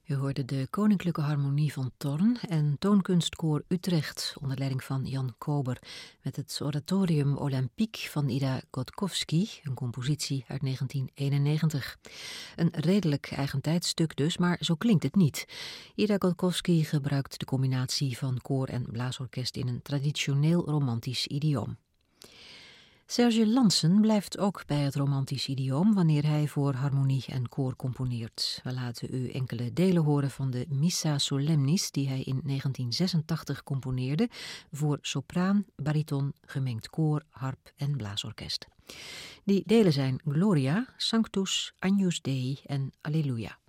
U hoorde de Koninklijke Harmonie van Thorn en Toonkunstkoor Utrecht onder leiding van Jan Kober met het Oratorium Olympique van Ida Gotkovsky, een compositie uit 1991. Een redelijk eigentijds stuk dus, maar zo klinkt het niet. Ida Gotkovsky gebruikt de combinatie van koor en blaasorkest in een traditioneel romantisch idioom. Serge Lanssen blijft ook bij het romantisch idioom wanneer hij voor harmonie en koor componeert. We laten u enkele delen horen van de Missa Solemnis die hij in 1986 componeerde voor sopraan, bariton, gemengd koor, harp en blaasorkest. Die delen zijn Gloria, Sanctus, Agnus Dei en Alleluia.